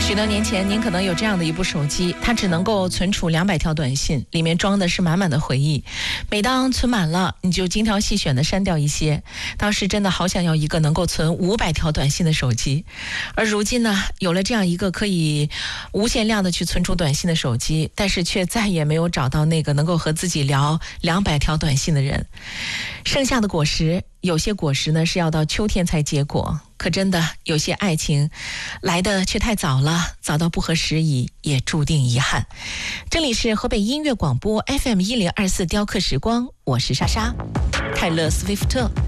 许多年前，您可能有这样的一部手机，它只能够存储200条短信，里面装的是满满的回忆。每当存满了，你就精挑细选的删掉一些。当时真的好想要一个能够存500条短信的手机。而如今呢，有了这样一个可以无限量的去存储短信的手机，但是却再也没有找到那个能够和自己聊200条短信的人。剩下的果实，有些果实呢是要到秋天才结果。可真的有些爱情来的却太早了，早到不合时宜，也注定遗憾。这里是河北音乐广播 FM1024 雕刻时光，我是莎莎。泰勒·斯威夫特